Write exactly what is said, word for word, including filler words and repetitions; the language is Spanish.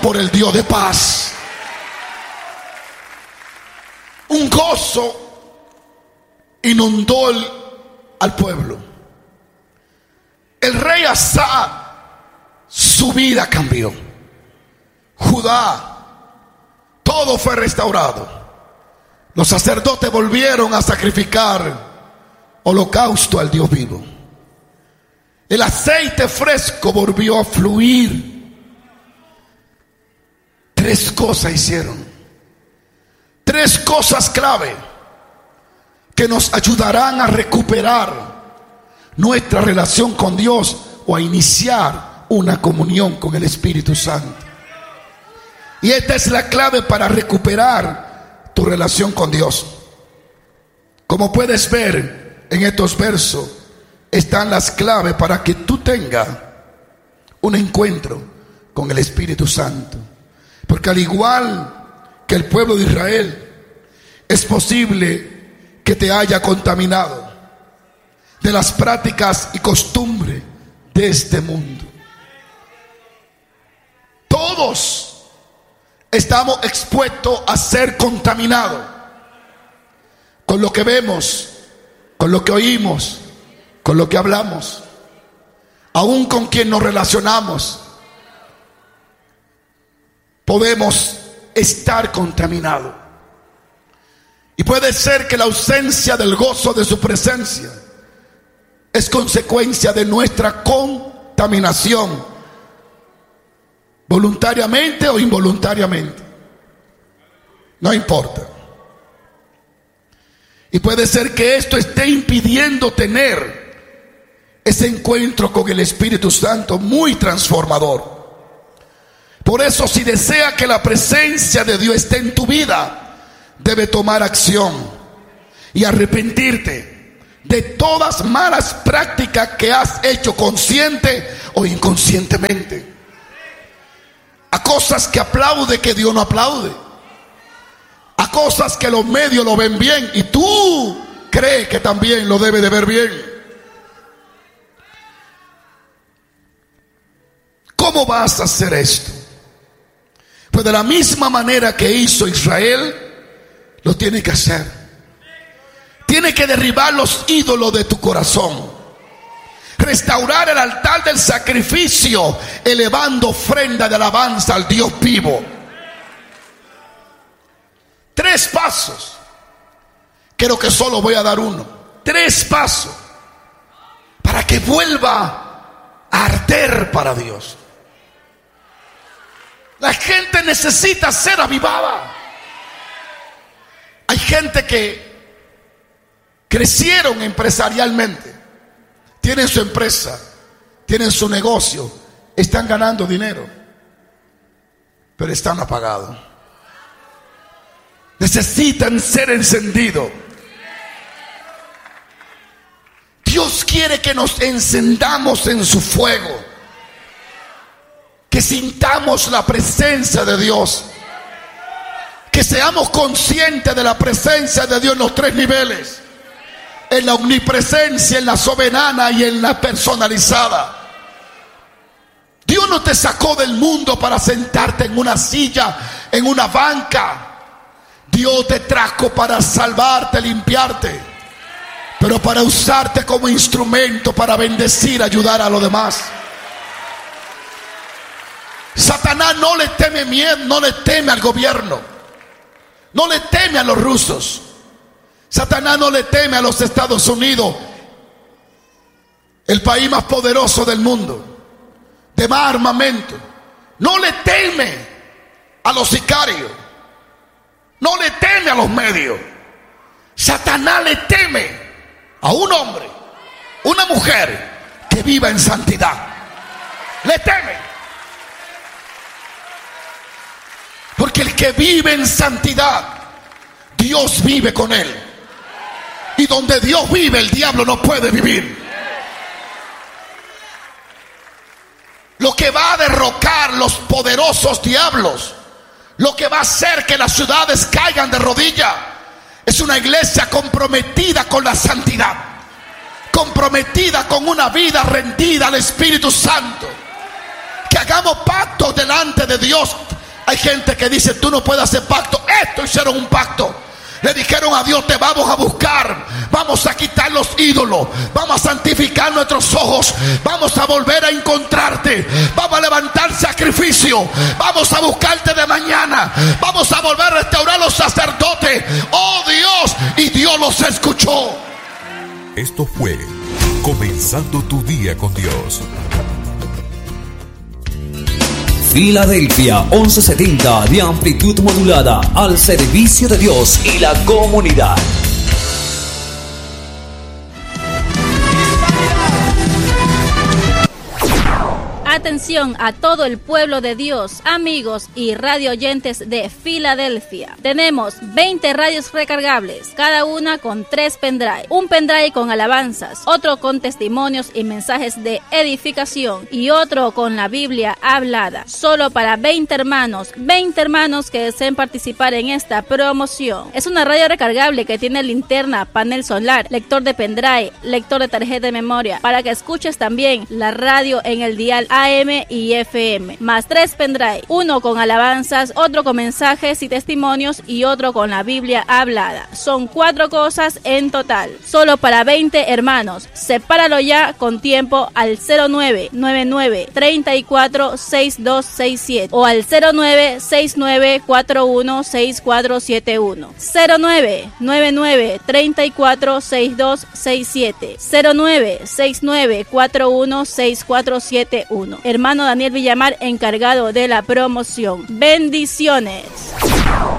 por el Dios de paz. Un gozo inundó el, al pueblo. El rey Asa, su vida cambió. Judá, todo fue restaurado. Los sacerdotes volvieron a sacrificar holocausto al Dios vivo. El aceite fresco volvió a fluir. Tres cosas hicieron. Tres cosas clave que nos ayudarán a recuperar nuestra relación con Dios o a iniciar una comunión con el Espíritu Santo. Y esta es la clave para recuperar tu relación con Dios. Como puedes ver en estos versos, están las claves para que tú tengas un encuentro con el Espíritu Santo. Porque al igual que el pueblo de Israel, es posible que te haya contaminado de las prácticas y costumbres de este mundo. Todos estamos expuestos a ser contaminados con lo que vemos, con lo que oímos, con lo que hablamos, aún con quien nos relacionamos. Podemos estar contaminados. Y puede ser que la ausencia del gozo de su presencia es consecuencia de nuestra contaminación, voluntariamente o involuntariamente. No importa. Y puede ser que esto esté impidiendo tener ese encuentro con el Espíritu Santo muy transformador. Por eso, si desea que la presencia de Dios esté en tu vida, debe tomar acción y arrepentirte de todas malas prácticas que has hecho consciente o inconscientemente. A cosas que aplaude que Dios no aplaude. A cosas que los medios lo ven bien y tú crees que también lo debe de ver bien. ¿Cómo vas a hacer esto? Pues de la misma manera que hizo Israel, lo tiene que hacer. Tiene que derribar los ídolos de tu corazón. Restaurar el altar del sacrificio, elevando ofrenda de alabanza al Dios vivo. Tres pasos. Creo que solo voy a dar uno. Tres pasos para que vuelva a arder para Dios. La gente necesita ser avivada. Hay gente que crecieron empresarialmente, tienen su empresa, tienen su negocio, están ganando dinero, pero están apagados. Necesitan ser encendidos. Dios quiere que nos encendamos en su fuego, que sintamos la presencia de Dios, que seamos conscientes de la presencia de Dios en los tres niveles: en la omnipresencia, en la soberana y en la personalizada. Dios no te sacó del mundo para sentarte en una silla, en una banca. Dios te trajo para salvarte, limpiarte, pero para usarte como instrumento para bendecir, ayudar a los demás. Satanás no le teme miedo, no le teme al gobierno, no le teme a los rusos. Satanás no le teme a los Estados Unidos, el país más poderoso del mundo, de más armamento. No le teme a los sicarios, no le teme a los medios. Satanás le teme a un hombre, una mujer que viva en santidad. Le teme. Porque el que vive en santidad, Dios vive con él. Y donde Dios vive, el diablo no puede vivir. Lo que va a derrocar los poderosos diablos, lo que va a hacer que las ciudades caigan de rodillas, es una iglesia comprometida con la santidad, comprometida con una vida rendida al Espíritu Santo, que hagamos pactos delante de Dios. Hay gente que dice, tú no puedes hacer pacto. Esto hicieron un pacto. Le dijeron a Dios, te vamos a buscar, vamos a quitar los ídolos, vamos a santificar nuestros ojos, vamos a volver a encontrarte, vamos a levantar sacrificio, vamos a buscarte de mañana, vamos a volver a restaurar los sacerdotes. Oh Dios, y Dios los escuchó. Esto fue Comenzando tu Día con Dios. Filadelfia once setenta de amplitud modulada, al servicio de Dios y la comunidad. Atención a todo el pueblo de Dios, amigos y radio oyentes de Filadelfia. Tenemos veinte radios recargables, cada una con tres pendrive. Un pendrive con alabanzas, otro con testimonios y mensajes de edificación y otro con la Biblia hablada. Solo para veinte hermanos, veinte hermanos que deseen participar en esta promoción. Es una radio recargable que tiene linterna, panel solar, lector de pendrive, lector de tarjeta de memoria, para que escuches también la radio en el dial A M y F M, más tres pendrive, uno con alabanzas, otro con mensajes y testimonios y otro con la Biblia hablada. Son cuatro cosas en total, solo para veinte hermanos. Sepáralo ya con tiempo al cero nueve nueve nueve, tres cuatro, seis dos seis siete o al cero nueve seis nueve cuatro uno seis cuatro siete uno, cero nueve nueve nueve, tres cuatro, seis dos seis siete, cero nueve seis nueve cuatro uno seis cuatro siete uno. Hermano Daniel Villamar, encargado de la promoción. Bendiciones.